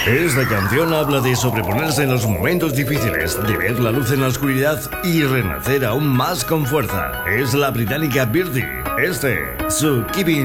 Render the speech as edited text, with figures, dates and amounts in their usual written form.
Esta canción habla de sobreponerse en los momentos difíciles, de ver la luz en la oscuridad y renacer aún más con fuerza. Es la británica Birdie. Su Keeping